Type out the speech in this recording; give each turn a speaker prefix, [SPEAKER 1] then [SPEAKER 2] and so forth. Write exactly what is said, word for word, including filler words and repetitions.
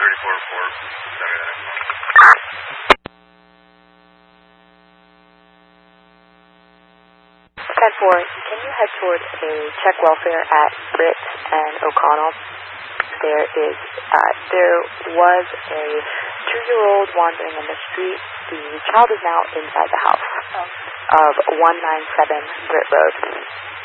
[SPEAKER 1] thirty-four report. Send me the next one.
[SPEAKER 2] ten four, can you head toward a check welfare at Britt and O'Connell? There is, uh, there was a two-year-old wandering in the street. The child is now inside the house of one ninety-seven Britt Road.